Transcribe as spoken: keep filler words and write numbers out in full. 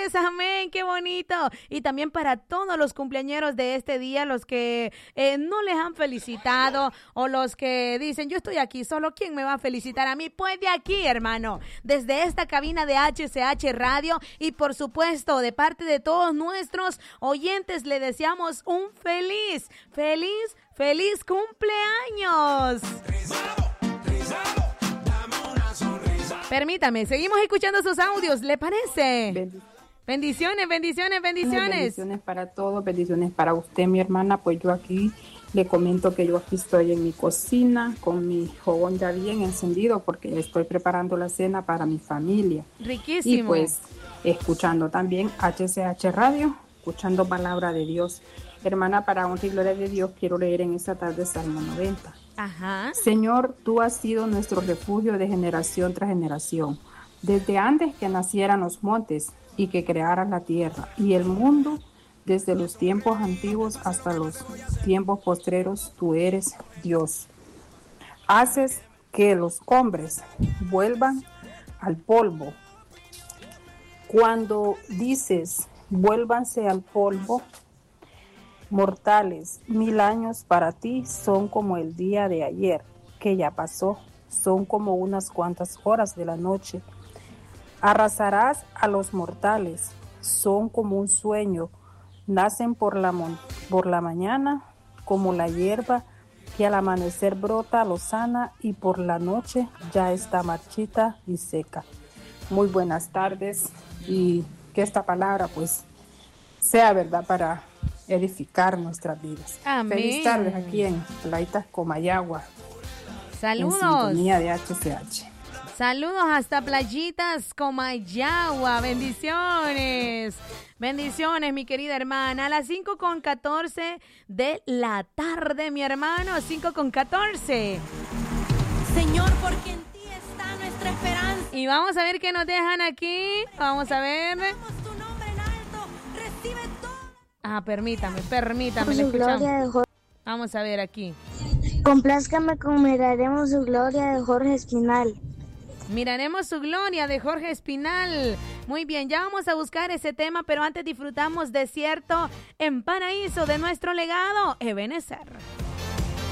es, amén, qué bonito. Y también para todos los cumpleañeros de este día, los que eh, no les han felicitado o los que dicen, yo estoy aquí, solo ¿quién me va a felicitar a mí? Pues de aquí, hermano, desde esta cabina de H C H Radio y por supuesto de parte de todos nuestros oyentes le deseamos un feliz, feliz, feliz cumpleaños. Permítame, seguimos escuchando sus audios, ¿le parece? Bendiciones. Bendiciones, bendiciones, bendiciones. Bendiciones para todos, bendiciones para usted, mi hermana. Pues yo aquí le comento que yo aquí estoy en mi cocina con mi fogón ya bien encendido porque estoy preparando la cena para mi familia. Riquísimo. Y pues escuchando también H C H Radio, escuchando palabra de Dios. Hermana, para honra y gloria de Dios, quiero leer en esta tarde Salmo noventa. Ajá. Señor, tú has sido nuestro refugio de generación tras generación. Desde antes que nacieran los montes y que crearas la tierra y el mundo, desde los tiempos antiguos hasta los tiempos postreros, tú eres Dios. Haces que los hombres vuelvan al polvo. Cuando dices, vuélvanse al polvo, mortales, mil años para ti son como el día de ayer, que ya pasó, son como unas cuantas horas de la noche. Arrasarás a los mortales, son como un sueño, nacen por la, mon- por la mañana, como la hierba que al amanecer brota lozana y por la noche ya está marchita y seca. Muy buenas tardes y que esta palabra pues sea verdad para edificar nuestras vidas. Amén. Feliz tarde aquí en Playitas Comayagua. Saludos. En sintonía de H C H. Saludos hasta Playitas Comayagua. Bendiciones. Bendiciones, mi querida hermana. A las cinco con catorce de la tarde, mi hermano. cinco con catorce. Señor, porque en ti está nuestra esperanza. Y vamos a ver qué nos dejan aquí. Vamos a ver. Tu nombre en alto. Recibe todo. Ah, permítame, permítame. Por le su escuchamos. gloria de Jorge. Vamos a ver aquí. Complázcame, conmemoraremos su gloria de Jorge Espinal. Miraremos su gloria de Jorge Espinal. Muy bien, ya vamos a buscar ese tema, pero antes disfrutamos Desierto en Paraíso de nuestro legado, Ebenezer.